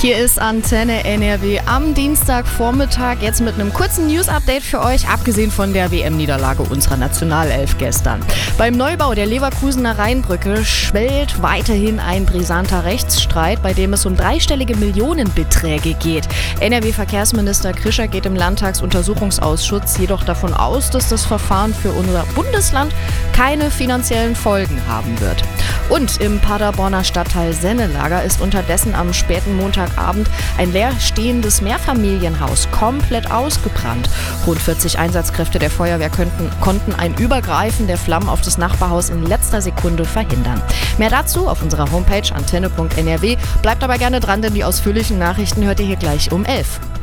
Hier ist Antenne NRW am Dienstagvormittag, jetzt mit einem kurzen News-Update für euch, abgesehen von der WM-Niederlage unserer Nationalelf gestern. Beim Neubau der Leverkusener Rheinbrücke schwellt weiterhin ein brisanter Rechtsstreit, bei dem es um dreistellige Millionenbeträge geht. NRW-Verkehrsminister Krischer geht im Landtagsuntersuchungsausschuss jedoch davon aus, dass das Verfahren für unser Bundesland keine finanziellen Folgen haben wird. Und im Paderborner Stadtteil Sennelager ist unterdessen am späten Montagabend ein leerstehendes Mehrfamilienhaus komplett ausgebrannt. Rund 40 Einsatzkräfte der Feuerwehr konnten ein Übergreifen der Flammen auf das Nachbarhaus in letzter Sekunde verhindern. Mehr dazu auf unserer Homepage antenne.nrw. Bleibt aber gerne dran, denn die ausführlichen Nachrichten hört ihr hier gleich um 11.